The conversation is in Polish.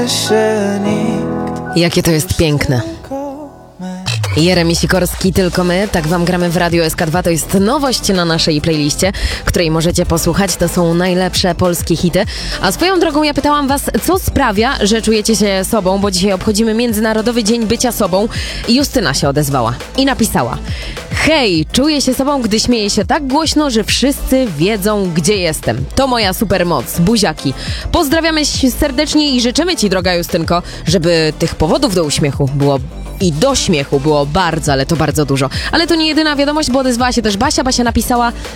Jakie to jest piękne. Jeremi Sikorski, Tylko my, tak wam gramy w Radio SK2. To jest nowość na naszej playliście, której możecie posłuchać. To są najlepsze polskie hity. A swoją drogą ja pytałam was, co sprawia, że czujecie się sobą, bo dzisiaj obchodzimy Międzynarodowy Dzień Bycia Sobą. I Justyna się odezwała i napisała: hej, czuję się sobą, gdy śmieję się tak głośno, że wszyscy wiedzą, gdzie jestem. To moja supermoc. Buziaki. Pozdrawiamy serdecznie i życzymy ci, droga Justynko, żeby tych powodów do uśmiechu było i do śmiechu było bardzo, ale to bardzo dużo. Ale to nie jedyna wiadomość, bo odezwała się też Basia. Basia napisała: